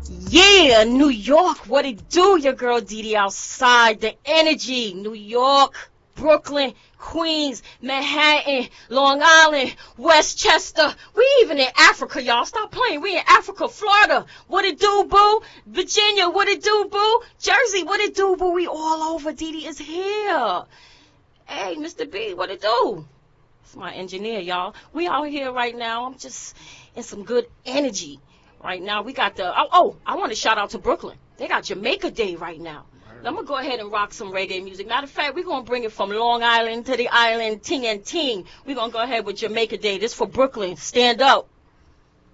Yeah, New York, what it do? Your girl Dee outside. The energy, New York, Brooklyn, Queens, Manhattan, Long Island, Westchester. We even in Africa, y'all. Stop playing. We in Africa, Florida. What it do, boo? Virginia, what it do, boo? Jersey, what it do, boo? We all over. Dee is here. Hey, Mr. B, what it do? It's my engineer, y'all. We out here right now. I'm just in some good energy. Right now, we got I want to shout out to Brooklyn. They got Jamaica Day right now. I'm going to go ahead and rock some reggae music. Matter of fact, we're going to bring it from Long Island to the island, ting and ting. We're going to go ahead with Jamaica Day. This for Brooklyn. Stand up.